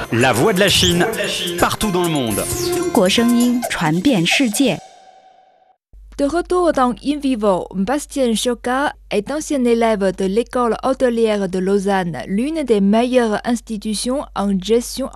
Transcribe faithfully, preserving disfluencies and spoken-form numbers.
La voix de la Chine, partout dans le monde. 中国声音传遍世界。 De retour dans In Vivo, Bastien Choca est ancien élève de l'école hôtelière de Lausanne, l'une des meilleures institutions en gestion